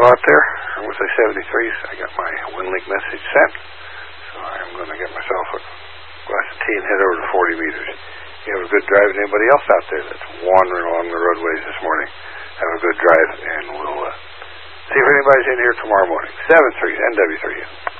out there. I was at 73s. I got my WinLink message sent. So I'm going to get myself a glass of tea and head over to 40 meters. You have a good drive. And anybody else out there that's wandering along the roadways this morning, have a good drive, and we'll see if anybody's in here tomorrow morning. 7-3, NW3.